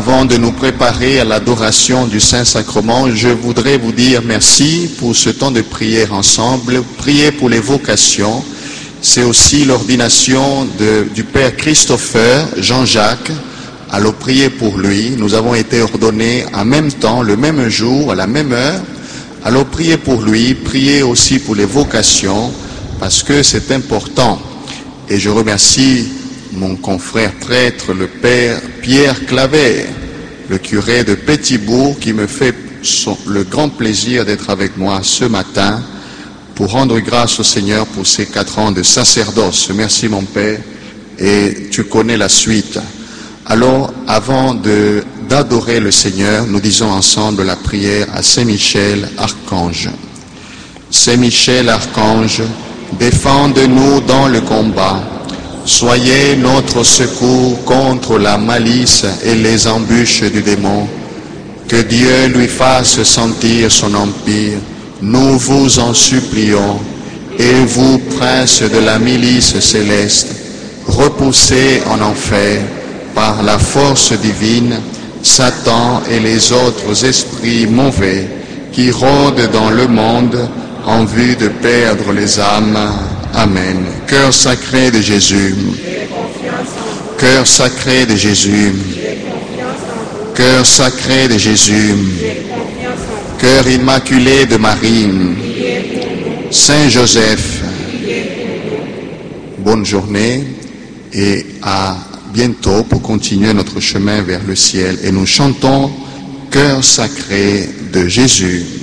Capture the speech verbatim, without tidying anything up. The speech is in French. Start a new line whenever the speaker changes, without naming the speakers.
Avant de nous préparer à l'adoration du Saint-Sacrement, je voudrais vous dire merci pour ce temps de prière ensemble. Priez pour les vocations. C'est aussi l'ordination du Père Christopher Jean-Jacques. Alors priez pour lui. Nous avons été ordonnés en même temps, le même jour, à la même heure. Alors priez pour lui. Priez aussi pour les vocations parce que c'est important. Et je remercie mon confrère prêtre, le Père Pierre Claver, le curé de Petitbourg, qui me fait son, le grand plaisir d'être avec moi ce matin pour rendre grâce au Seigneur pour ces quatre ans de sacerdoce. Merci mon Père, et tu connais la suite. Alors, avant de, d'adorer le Seigneur, nous disons ensemble la prière à Saint Michel, Archange. Saint Michel, Archange, défende-nous dans le combat. Soyez notre secours contre la malice et les embûches du démon. Que Dieu lui fasse sentir son empire. Nous vous en supplions. Et vous, princes de la milice céleste, repoussez en enfer, par la force divine, Satan et les autres esprits mauvais qui rôdent dans le monde en vue de perdre les âmes. Amen. Cœur sacré de Jésus. Cœur sacré de Jésus. Cœur sacré de Jésus. Cœur immaculé de Marie. Saint Joseph. Bonne journée et à bientôt pour continuer notre chemin vers le ciel. Et nous chantons Cœur sacré de Jésus.